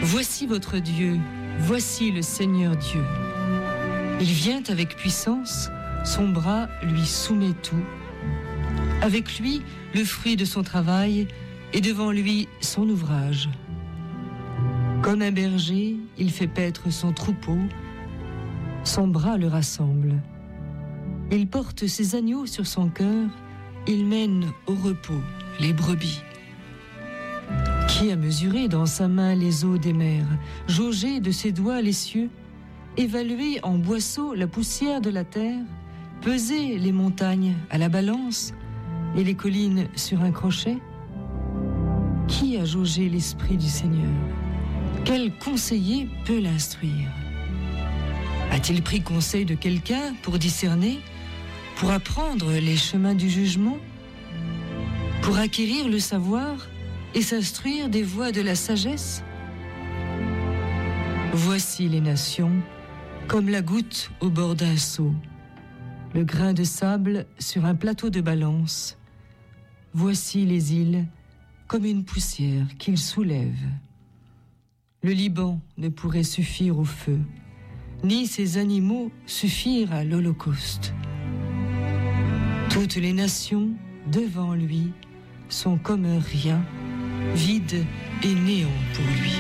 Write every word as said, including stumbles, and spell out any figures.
Voici votre Dieu, voici le Seigneur Dieu. Il vient avec puissance, son bras lui soumet tout. Avec lui, le fruit de son travail, et devant lui, son ouvrage. Comme un berger, il fait paître son troupeau, son bras le rassemble. Il porte ses agneaux sur son cœur, il mène au repos les brebis. Qui a mesuré dans sa main les eaux des mers, jaugé de ses doigts les cieux, évalué en boisseau la poussière de la terre, pesé les montagnes à la balance et les collines sur un crochet? Qui a jaugé l'esprit du Seigneur? Quel conseiller peut l'instruire? A-t-il pris conseil de quelqu'un pour discerner, pour apprendre les chemins du jugement, pour acquérir le savoir et s'instruire des voies de la sagesse? Voici les nations, comme la goutte au bord d'un seau, le grain de sable sur un plateau de balance. Voici les îles, comme une poussière qu'il soulève. Le Liban ne pourrait suffire au feu, ni ses animaux suffire à l'Holocauste. Toutes les nations, devant lui, sont comme un rien, vide et néant pour lui.